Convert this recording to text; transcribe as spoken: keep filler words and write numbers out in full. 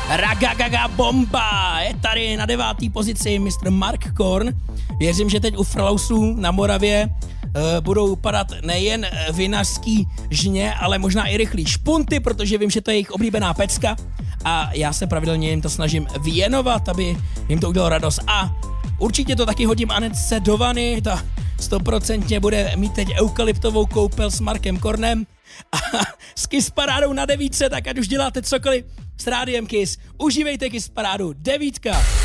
Ragagaga bomba! Je tady na devátý pozici mistr Mark Korn. Věřím, že teď u Frlausů na Moravě uh, budou padat nejen vinařský žně, ale možná i rychlý špunty, protože vím, že to je jejich oblíbená pecka a já se pravidelně jim to snažím věnovat, aby jim to udělalo radost. A určitě to taky hodím Anetce do vany, ta stoprocentně bude mít teď eukalyptovou koupel s Markem Kornem a s Kiss Parádou na devítce, tak ať už děláte cokoliv s rádiem Kiss, užívejte Kiss Parádu, devítka.